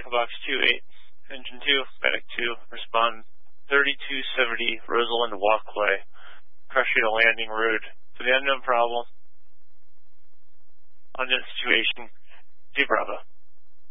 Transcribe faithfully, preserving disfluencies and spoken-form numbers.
Echo Box two eight, Engine two, Medic two, respond thirty-two seventy Rosalind Walkway, pressuring a landing route for the unknown problem. Unknown situation, Z Bravo.